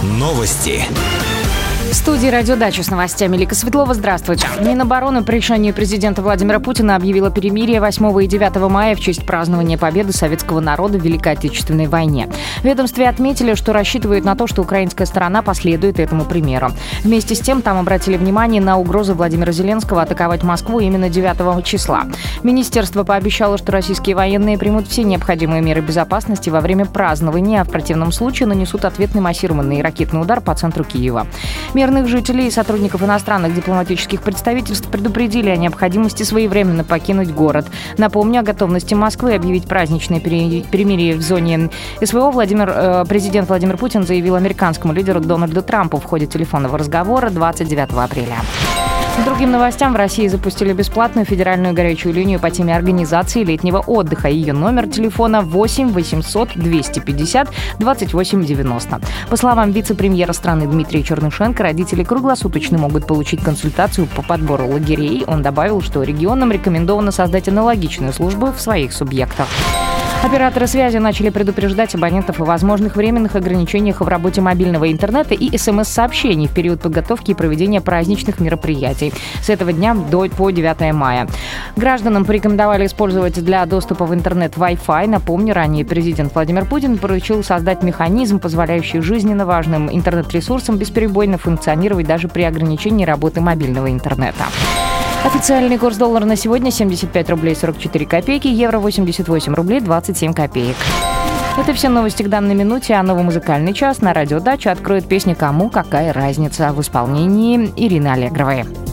Новости. В студии «Радио Дача» с новостями Лика Светлова. Здравствуйте. Минобороны по решению президента Владимира Путина объявила перемирие 8 и 9 мая в честь празднования победы советского народа в Великой Отечественной войне. В ведомстве отметили, что рассчитывают на то, что украинская сторона последует этому примеру. Вместе с тем, там обратили внимание на угрозу Владимира Зеленского атаковать Москву именно 9 числа. Министерство пообещало, что российские военные примут все необходимые меры безопасности во время празднования, а в противном случае нанесут ответный массированный ракетный удар по центру Киева. Мирных жителей и сотрудников иностранных дипломатических представительств предупредили о необходимости своевременно покинуть город. Напомню, о готовности Москвы объявить праздничное перемирие в зоне СВО президент Владимир Путин заявил американскому лидеру Дональду Трампу в ходе телефонного разговора 29 апреля. К другим новостям, в России запустили бесплатную федеральную горячую линию по теме организации летнего отдыха. Ее номер телефона 8 800 250 28 90. По словам вице-премьера страны Дмитрия Чернышенко, родители круглосуточно могут получить консультацию по подбору лагерей. Он добавил, что регионам рекомендовано создать аналогичную службу в своих субъектах. Операторы связи начали предупреждать абонентов о возможных временных ограничениях в работе мобильного интернета и СМС-сообщений в период подготовки и проведения праздничных мероприятий с этого дня по 9 мая. Гражданам порекомендовали использовать для доступа в интернет Wi-Fi. Напомню, ранее президент Владимир Путин поручил создать механизм, позволяющий жизненно важным интернет-ресурсам бесперебойно функционировать даже при ограничении работы мобильного интернета. Официальный курс доллара на сегодня 75 рублей 44 копейки, евро 88 рублей 27 копеек. Это все новости к данной минуте, а новый музыкальный час на радио Дача откроет песня «Кому какая разница» в исполнении Ирины Аллегровой.